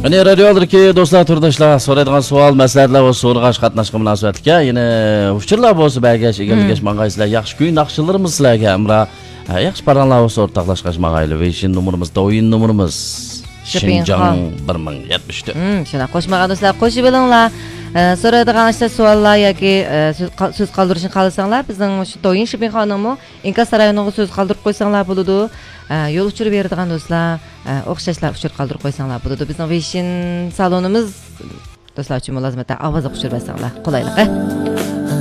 Ana radiolarki do'stlar turdoshlar so'raydigan savol, masalalar va so'rg'ash qatnashgan munosabatga yana uchurlar bo'lsa bagash egalgash mang'aysizlar yaxshi kuy naqshlarimiz sizlarga amra yaxshi paranlar bo'lsa o'rtoqlashgash mang'ayli va shin numarimiz do'yin numarimiz Şinjan 1074. Shuna qo'shmagan do'stlar qo'shib bilinglar. So'raydigan işte savollar yoki so'z qoldirishni xohlasanglar bizning shu do'yin Shibinxonimi Inkas rayoniga so'z qoldirib qo'ysanglar bo'ladi. Yo'l uchirib beradigan do'stlar o'xshashlar uchirib qoldirib qo'ysanglar bo'ladi. Bizning Vishin salonimiz do'stlar uchun mulozimatda ovoz o'qishib bersanglar qulaylik.